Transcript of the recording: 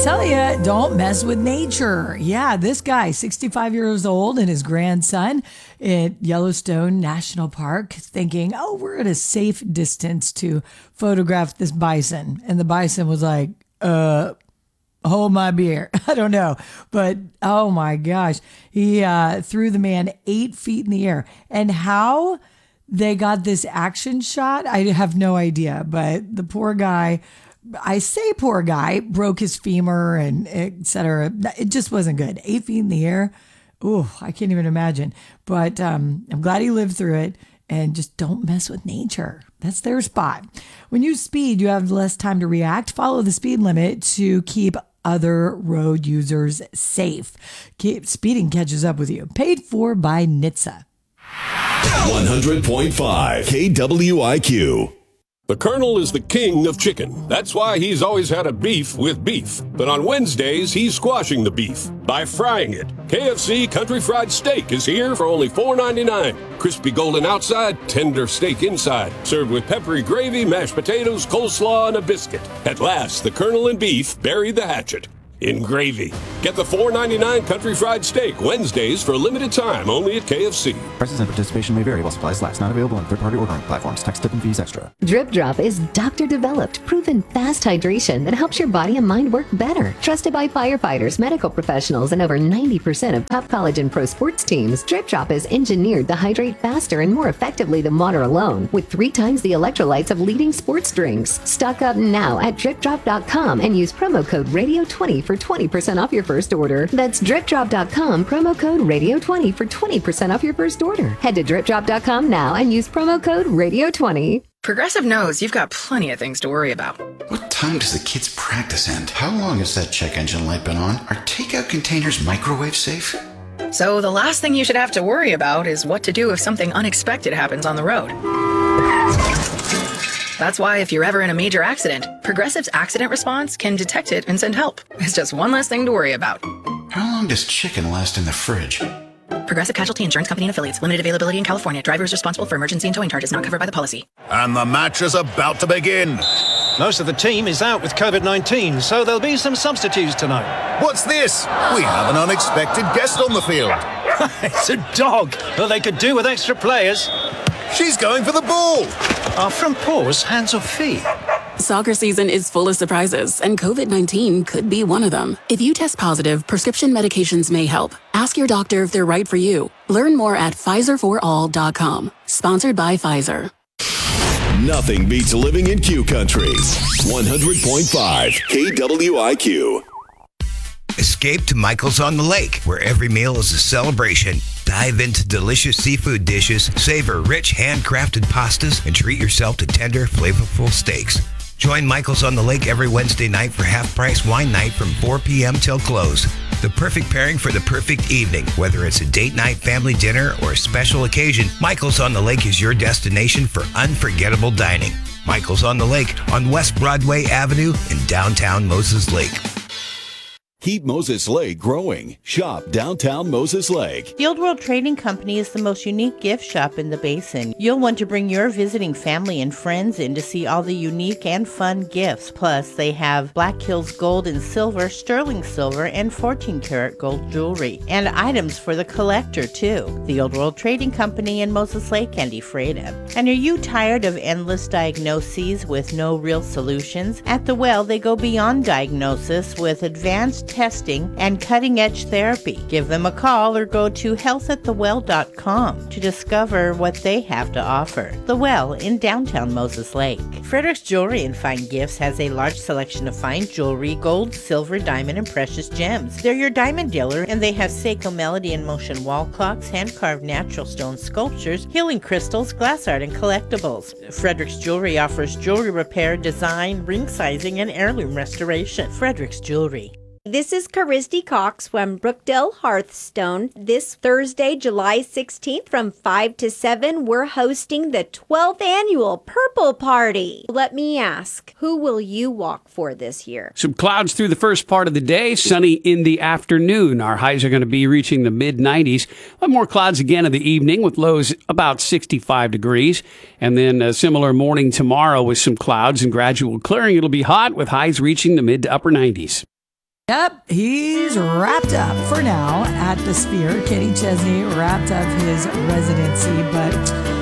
tell you, don't mess with nature. Yeah, this guy, 65 years old, and his grandson at Yellowstone National Park thinking, oh, we're at a safe distance to photograph this bison. And the bison was like, hold my beer. I don't know. But, oh my gosh, he threw the man 8 feet in the air. And how they got this action shot, I have no idea. But the poor guy, I say poor guy, broke his femur and et cetera. It just wasn't good. 8 feet in the air. Ooh, I can't even imagine. But I'm glad he lived through it. And just don't mess with nature. That's their spot. When you speed, you have less time to react. Follow the speed limit to keep other road users safe. Speeding catches up with you. Paid for by NHTSA. 100.5 KWIQ. The Colonel is the king of chicken. That's why he's always had a beef with beef. But on Wednesdays, he's squashing the beef by frying it. KFC Country Fried Steak is here for only $4.99. Crispy golden outside, tender steak inside. Served with peppery gravy, mashed potatoes, coleslaw, and a biscuit. At last, the Colonel and beef buried the hatchet in gravy. Get the $4.99 Country Fried Steak Wednesdays for a limited time only at KFC. Prices and participation may vary while supplies last. Not available on third-party ordering platforms. Tax, tip, and fees extra. Drip Drop is doctor-developed, proven fast hydration that helps your body and mind work better. Trusted by firefighters, medical professionals, and over 90% of top college and pro sports teams, Drip Drop is engineered to hydrate faster and more effectively than water alone, with 3 times the electrolytes of leading sports drinks. Stock up now at dripdrop.com and use promo code RADIO20 for 20% off your first order. That's dripdrop.com, promo code RADIO20 for 20% off your first order. Head to dripdrop.com now and use promo code RADIO20. Progressive knows you've got plenty of things to worry about. What time does the kids' practice end? How long has that check engine light been on? Are takeout containers microwave safe? So the last thing you should have to worry about is what to do if something unexpected happens on the road. That's why if you're ever in a major accident, Progressive's accident response can detect it and send help. It's just one less thing to worry about. How long does chicken last in the fridge? Progressive Casualty Insurance Company and Affiliates. Limited availability in California. Driver is responsible for emergency and towing charges not covered by the policy. And the match is about to begin. Most of the team is out with COVID-19, so there'll be some substitutes tonight. What's this? We have an unexpected guest on the field. It's a dog. Well, they could do with extra players. She's going for the ball. Are front paws hands or feet? Soccer season is full of surprises, and COVID-19 could be one of them. If you test positive, prescription medications may help. Ask your doctor if they're right for you. Learn more at PfizerForAll.com. Sponsored by Pfizer. Nothing beats living in Q Country. 100.5 KWIQ. Escape to Michael's on the Lake, where every meal is a celebration. Dive into delicious seafood dishes, savor rich handcrafted pastas, and treat yourself to tender, flavorful steaks. Join Michael's on the Lake every Wednesday night for half-price wine night from 4 p.m. till close. The perfect pairing for the perfect evening. Whether it's a date night, family dinner, or a special occasion, Michael's on the Lake is your destination for unforgettable dining. Michael's on the Lake on West Broadway Avenue in downtown Moses Lake. Keep Moses Lake growing. Shop downtown Moses Lake. Field World Trading Company is the most unique gift shop in the basin. You'll want to bring your visiting family and friends in to see all the unique and fun gifts. Plus, they have Black Hills gold and silver, sterling silver, and 14-karat gold jewelry. And items for the collector, too. The Old World Trading Company in Moses Lake and Ephrata. And are you tired of endless diagnoses with no real solutions? At The Well, they go beyond diagnosis with advanced testing and cutting-edge therapy. Give them a call or go to healthatthewell.com to discover what they have to offer. The Well in downtown Moses Lake. Frederick's Jewelry and Fine Gifts has a large selection of fine jewelry, gold, silver, diamond, and precious gems. They're your diamond dealer, and they have Seiko Melody in motion wall clocks, hand-carved natural stone sculptures, healing crystals, glass art, and collectibles. Frederick's Jewelry offers jewelry repair, design, ring sizing, and heirloom restoration. Frederick's Jewelry. This is Charisty Cox from Brookdale Hearthstone. This Thursday, July 16th from 5 to 7, we're hosting the 12th annual Purple Party. Let me ask, who will you walk for this year? Some clouds through the first part of the day, sunny in the afternoon. Our highs are going to be reaching the mid-90s. More clouds again in the evening with lows about 65 degrees. And then a similar morning tomorrow with some clouds and gradual clearing. It'll be hot with highs reaching the mid to upper 90s. Yep, he's wrapped up for now at the Sphere. Kenny Chesney wrapped up his residency, but